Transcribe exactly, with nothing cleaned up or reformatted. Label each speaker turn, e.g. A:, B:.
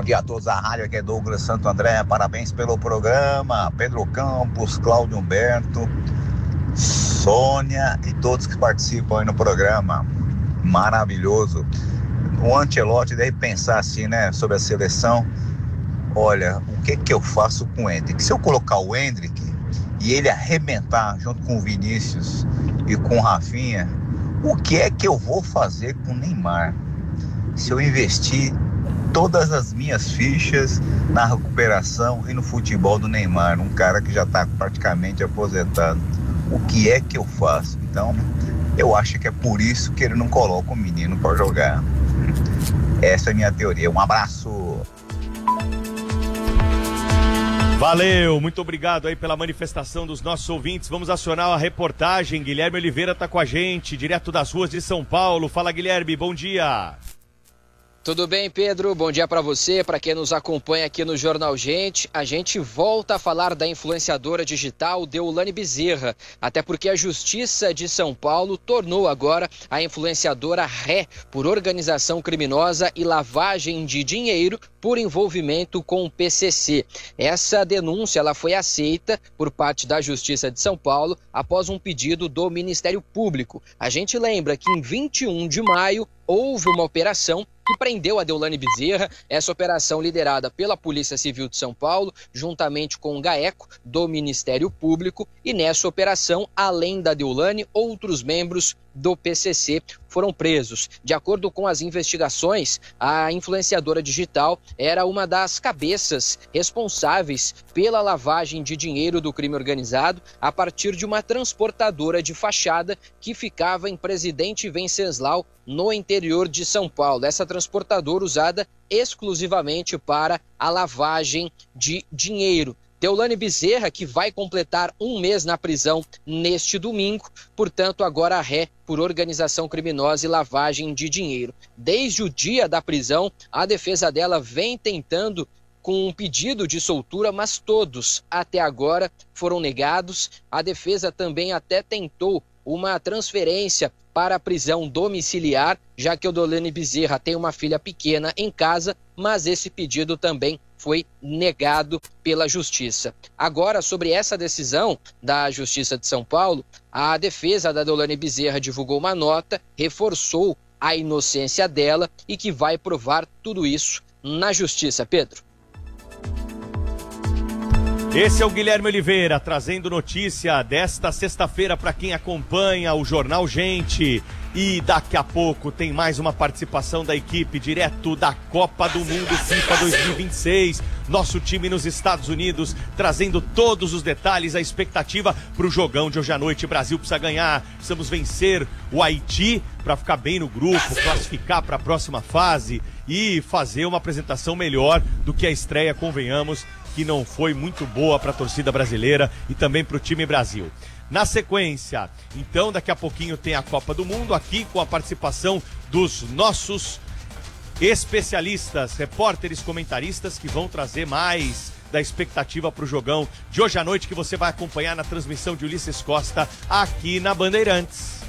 A: Bom dia a todos da rádio, aqui é Douglas Santo André, parabéns pelo programa, Pedro Campos, Cláudio Humberto, Sônia e todos que participam aí no programa, maravilhoso. O Ancelotti deve pensar assim, né, sobre a seleção, olha, o que que eu faço com o Endrick? Se eu colocar o Endrick e ele arrebentar junto com o Vinícius e com o Rafinha, o que é que eu vou fazer com o Neymar? Se eu investir todas as minhas fichas na recuperação e no futebol do Neymar, um cara que já está praticamente aposentado, o que é que eu faço? Então, eu acho que é por isso que ele não coloca o menino para jogar. Essa é a minha teoria. Um abraço.
B: Valeu, muito obrigado aí pela manifestação dos nossos ouvintes. Vamos acionar a reportagem. Guilherme Oliveira está com a gente, direto das ruas de São Paulo. Fala, Guilherme, bom dia.
C: Tudo bem, Pedro? Bom dia para você, para quem nos acompanha aqui no Jornal Gente. A gente volta a falar da influenciadora digital Deolane Bezerra, até porque a Justiça de São Paulo tornou agora a influenciadora ré por organização criminosa e lavagem de dinheiro por envolvimento com o P C C. Essa denúncia ela foi aceita por parte da Justiça de São Paulo após um pedido do Ministério Público. A gente lembra que em vinte e um de maio houve uma operação que prendeu a Deolane Bezerra, essa operação liderada pela Polícia Civil de São Paulo, juntamente com o GAECO do Ministério Público, e nessa operação, além da Deolane, outros membros do P C C foram presos. De acordo com as investigações, a influenciadora digital era uma das cabeças responsáveis pela lavagem de dinheiro do crime organizado a partir de uma transportadora de fachada que ficava em Presidente Venceslau, no interior de São Paulo. Essa transportadora usada exclusivamente para a lavagem de dinheiro. Deolane Bezerra, que vai completar um mês na prisão neste domingo, portanto agora ré por organização criminosa e lavagem de dinheiro. Desde o dia da prisão, a defesa dela vem tentando com um pedido de soltura, mas todos até agora foram negados. A defesa também até tentou uma transferência para a prisão domiciliar, já que o Deolane Bezerra tem uma filha pequena em casa, mas esse pedido também foi negado pela Justiça. Agora, sobre essa decisão da Justiça de São Paulo, a defesa da Deolane Bezerra divulgou uma nota, reforçou a inocência dela e que vai provar tudo isso na Justiça. Pedro.
B: Esse é o Guilherme Oliveira, trazendo notícia desta sexta-feira para quem acompanha o Jornal Gente. E daqui a pouco tem mais uma participação da equipe direto da Copa do Mundo FIFA dois mil e vinte e seis. Nosso time nos Estados Unidos, trazendo todos os detalhes, a expectativa para o jogão de hoje à noite. O Brasil precisa ganhar, precisamos vencer o Haiti para ficar bem no grupo, classificar para a próxima fase e fazer uma apresentação melhor do que a estreia, convenhamos, que não foi muito boa para a torcida brasileira e também para o time Brasil. Na sequência, então, daqui a pouquinho tem a Copa do Mundo, aqui com a participação dos nossos especialistas, repórteres, comentaristas, que vão trazer mais da expectativa para o jogão de hoje à noite, que você vai acompanhar na transmissão de Ulisses Costa aqui na Bandeirantes.